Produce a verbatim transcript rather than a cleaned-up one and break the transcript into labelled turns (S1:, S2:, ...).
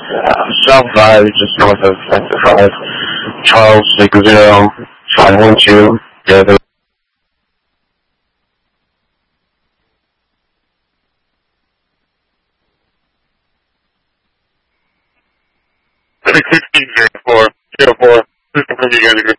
S1: Uh, South five, just north of Sector five. Charles six zero five one two. Yeah, the
S2: six sixteen zero four zero four. Just confirm you guys are